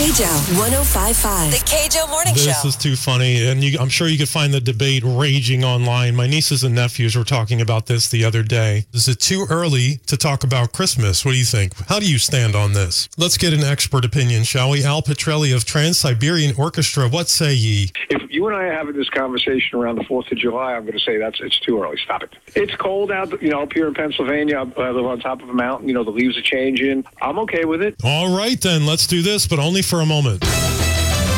KJO 105.5. The KJO Morning Show. This is too funny, and I'm sure you could find the debate raging online. My nieces and nephews were talking about this the other day. Is it too early to talk about Christmas? What do you think? How do you stand on this? Let's get an expert opinion, shall we? Al Petrelli of Trans-Siberian Orchestra, what say ye? If you and I are having this conversation around the 4th of July, I'm going to say it's too early. Stop it. It's cold out, up here in Pennsylvania. I live on top of a mountain. The leaves are changing. I'm okay with it. All right, then. Let's do this, but only for a moment.